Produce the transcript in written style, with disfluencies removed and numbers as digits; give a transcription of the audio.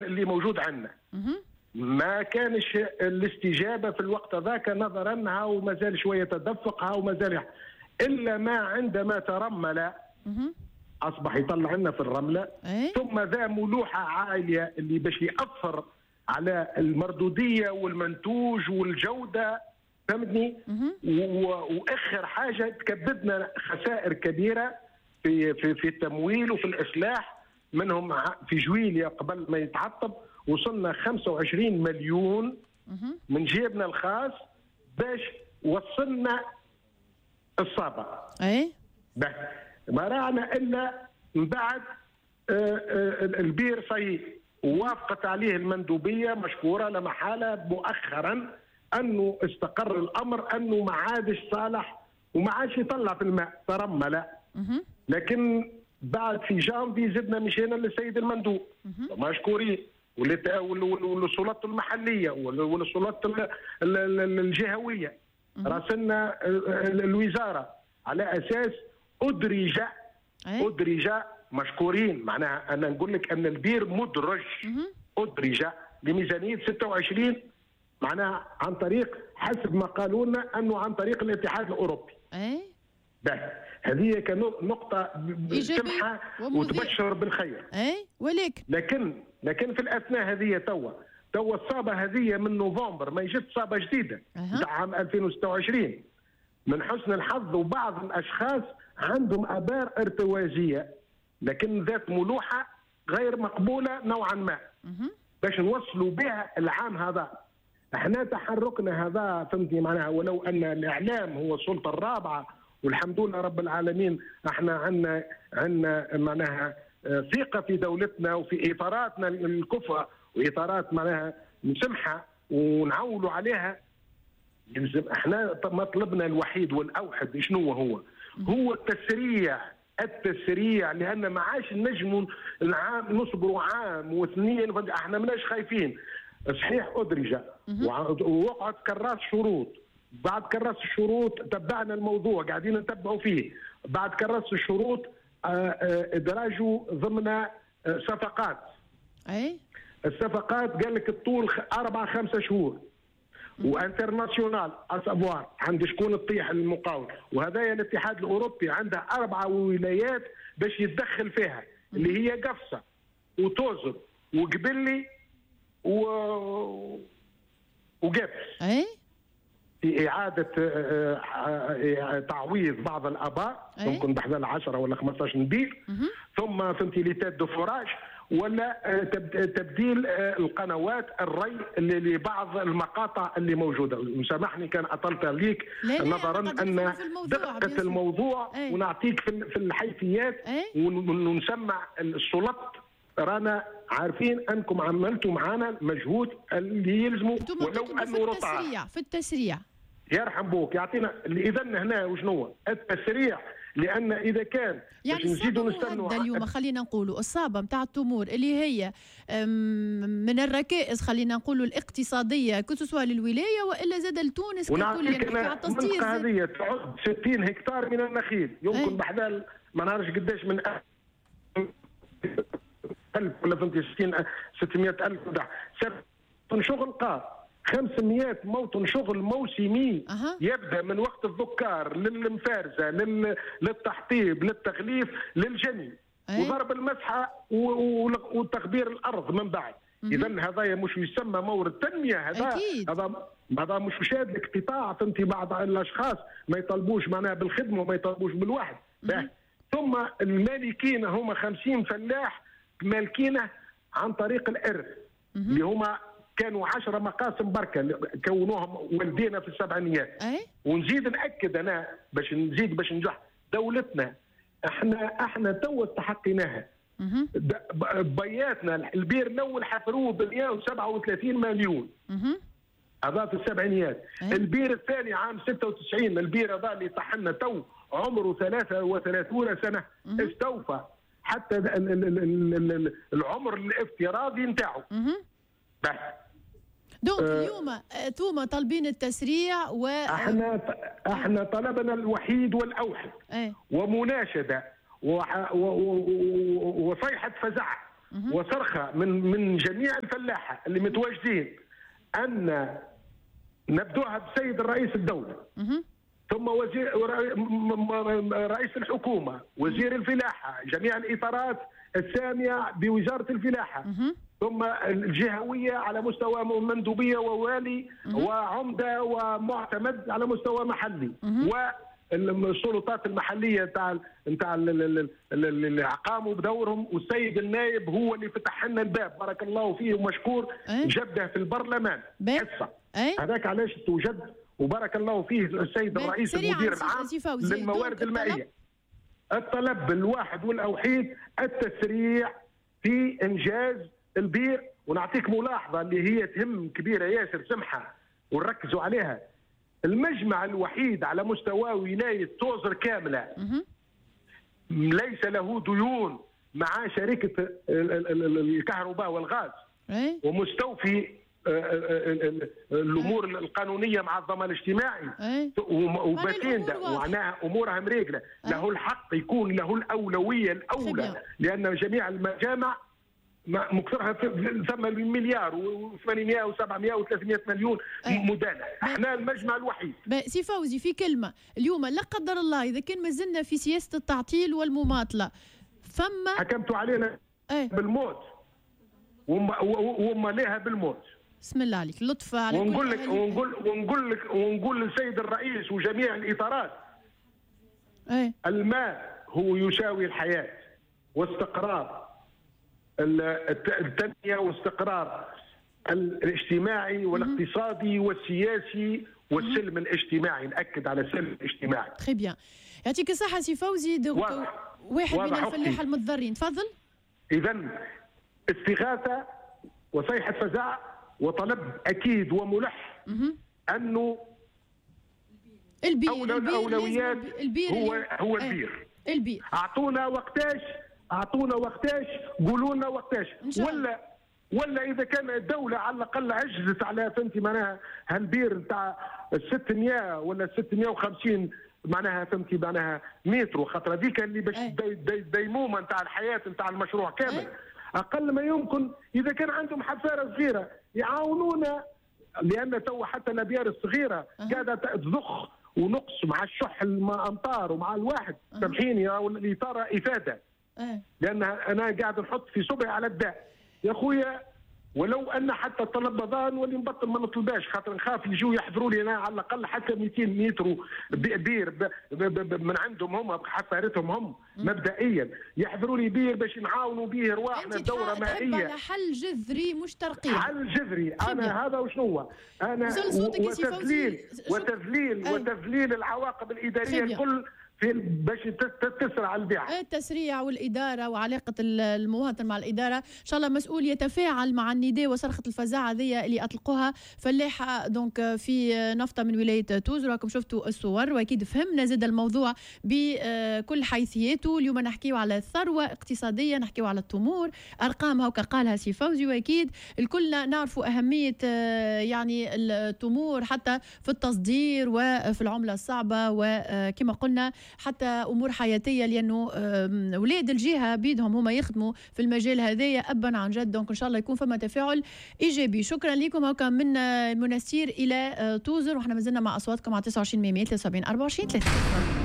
اللي موجود عندنا. ما كانش الاستجابه في الوقت ذاك نظرا انها وما زال شويه تدفقها وما زال الا ما عندما ترمل اصبح يطلع لنا في الرمله. ثم ذا ملوحه عاليه اللي باش ياثر على المردوديه والمنتوج والجوده، فهمتني؟ واخر حاجه تكبدنا خسائر كبيره في التمويل وفي الاصلاح، منهم في جويليا قبل ما يتعطب وصلنا 25 مليون من جيبنا الخاص باش وصلنا الصابه. ما رانا الا من بعد البير صحيح ووافقت عليه المندوبيه مشكوره لا محاله مؤخرا انه استقر الامر انه ما عادش صالح وما عادش يطلع في الماء، ترمل. لكن بعد في جانفي زدنا مشينا للسيد المندوب مشكورين والسلطات المحليه والسلطات الجهويه راسلنا الوزاره على اساس ادرج مشكورين. معناها انا نقول لك ان البير مدرج ادرج بميزانيه 26 معناها عن طريق حسب ما قالوا لنا انه عن طريق الاتحاد الاوروبي. هذه كنقطه سمحه وتبشر بالخير. لكن في الاثناء هذه توا الصابه هذه من نوفمبر ما يجت صابه جديده تاع عام 2026 من حسن الحظ وبعض الاشخاص عندهم ابار ارتوازيه لكن ذات ملوحه غير مقبوله نوعا ما باش نوصلوا بها العام هذا. احنا تحركنا هذا فهمتني معناها، ولو ان الاعلام هو السلطه الرابعه والحمد لله رب العالمين احنا عندنا معناها ثقه في دولتنا وفي اطاراتنا الكفء واطارات معناها مسمحه ونعولوا عليها. احنا مطلبنا الوحيد والاوحد شنو هو التسريع لان ما عادش نجموا نصبروا عام واثنين. احنا ماناش خايفين صحيح ادرج ووقعت كراس شروط، بعد كراس الشروط تبعنا الموضوع قاعدين نتبعوا فيه، بعد كراس الشروط ادراجوا ضمن صفقات. الصفقات قال لك الطول 4-5 شهور وانترناسيونال اسافوار عند شكون تطيح المقاول، وهذايا الاتحاد الاوروبي عنده 4 ولايات باش يتدخل فيها اللي هي قفصه وتوزر وقبلي وقبس في إعادة تعويض بعض الآباء ممكن بحذا 10 ولا 15 نبيل، ثم فهمتي ليتات دو فوراج ولا تبديل القنوات الري اللي لبعض المقاطع اللي موجودة. مسامحني كان أطلت عليك نظرا أن دقة الموضوع ونعطيك في الحيثيات ونسمع السلط. رانا عارفين انكم عملتوا معنا مجهود اللي يلزموا ولو انه رطعه في التسريع يرحم بوك يعطينا. اذا هنا وشنو التسريع؟ لان اذا كان يعني نزيدوا نستنوا اليوم خلينا نقولوا الصابه نتاع التمور اللي هي من الركائز خلينا نقولوا الاقتصاديه كسوا للولايه والا زاد لتونس ككل يعني على التصدير. هذه تعد 60 هكتار من النخيل يمكن بحذا ما نعرفش قداش من 1000 ولا 600,000 موطن شغل قار 500 موطن شغل موسمي يبدا من وقت الذكار للمفارزه للتحطيب للتغليف للجني وضرب المسحه وتخبير الارض من بعد. اذا هذا مش يسمى مورد تنميه، هذا مش شاد الاقتطاع. فهمتي بعض الاشخاص ما يطالبوش معناها بالخدمه وما يطالبوش بالواحد. ثم المالكين هم 50 فلاح مالكينه عن طريق الارث اللي هما كانوا 10 مقاسم بركه كونوهم والدينا في السبعينيات. ونزيد ناكد انا باش ننجح دولتنا احنا تو استحقيناها. بياتنا البير الاول حفروه ب 137 مليون هذا في السبعينيات. البير الثاني عام 96 البير هذا اللي طحنا تو عمره 33 سنه استوفى حتى العمر الافتراضي نتاعو. بس دونك اليوم انتم طالبين التسريع احنا طلبنا الوحيد والاوحد ومناشده وصيحه فزع وصرخه من جميع الفلاحه اللي متواجدين ان نبدوها بسيد الرئيس الدوله، ثم رئيس الحكومه، وزير الفلاحه، جميع الاطارات الساميه بوزاره الفلاحه، ثم الجهويه على مستوى مندوبيه ووالي وعمده ومعتمد على مستوى محلي، والسلطات المحليه نتاع اللي قاموا بدورهم، والسيد النائب هو اللي فتح لنا الباب بارك الله فيه ومشكور، جبده في البرلمان حصه. هذاك علاش توجد وبارك الله فيه السيد الرئيس المدير العام للموارد المائيه. الطلب الواحد والاوحيد التسريع في انجاز البير. ونعطيك ملاحظه اللي هي تهم كبيره ياسر سمحه ونركزوا عليها، المجمع الوحيد على مستوى ولايه توزر كامله ليس له ديون مع شركه الكهرباء والغاز، ومستوفي الامور القانونيه مع الضمان الاجتماعي وباتيندا ومعناها امورها مريقله، له الحق يكون له الاولويه الاولى، لان جميع المجامع مكثرها ثم مليار و800 و700 و300 مليون مدانه، احنا المجمع الوحيد. سي فوزي في كلمه، اليوم لا قدر الله اذا كان ما زلنا في سياسه التعطيل والمماطله، فما حكمتوا علينا بالموت وما لها بالموت. بسم الله عليك، لطفة على ونقول للسيد الرئيس وجميع الاطارات الماء هو يساوي الحياه واستقرار التنميه واستقرار الاجتماعي والاقتصادي والسياسي والسلم الاجتماعي، نأكد على السلم الاجتماعي. تري بيان، يعطيك الصحة سي فوزي. واحد من الفلاحة المتضررين، تفضل. إذا استغاثة وصيحة فزع وطلب أكيد وملح أنه الأولويات هو البير. أعطونا وقتاش قولوا لنا وقتاش، ولا اذا كان الدوله على الاقل عجزت على فهمتي معناها هالبير نتاع 600 ولا 650 معناها فهمتي معناها متر، خاطر هذيك اللي باش ديمومه نتاع الحياه نتاع المشروع كامل. اقل ما يمكن اذا كان عندهم حفاره صغيره يعاونونا، لان تو حتى الابيار الصغيره قاعده تضخ ونقص مع الشح الامطار ومع الواحد سامحيني الاثاره افاده، لان انا قاعد نحط في صبعي على الداء يا خويا، ولو ان حتى طلب رمضان واللي نبطل ما نطلباش، خاطر نخاف يجوا يحضروا لي انا على الاقل حتى 200 متر بير من عندهم هم بحفارتهم هم مبدئيا، يحضروا لي بير باش نعاونوا به رواحنا الدوره مائيه. على حل جذري مش ترقيع. حل جذري، انا هذا وشنو هو؟ انا وتذليل العواقب الاداريه الكل باش تسرع البيع. التسريع والاداره وعلاقه المواطن مع الاداره، ان شاء الله مسؤول يتفاعل مع النداء وصرخه الفزاعه هذه اللي اطلقوها فلاحه دونك في نفطه من ولايه توزر. راكم شفتوا الصور واكيد فهمنا زاد الموضوع بكل حيثياته. اليوم نحكيو على الثروه اقتصاديه، نحكيو على التمور، ارقام هكا قالها سي فوزي، واكيد الكلنا نعرفوا اهميه يعني التمور حتى في التصدير وفي العمله الصعبه، وكما قلنا حتى امور حياتيه، لانه اولاد الجهه بيدهم هما يخدموا في المجال هذايا ابا عن جد. دونك ان شاء الله يكون فما تفاعل ايجابي. شكرا لكم هكا من منستير الى توزر، وحنا مازلنا مع اصواتكم على 29 100 73 24 3.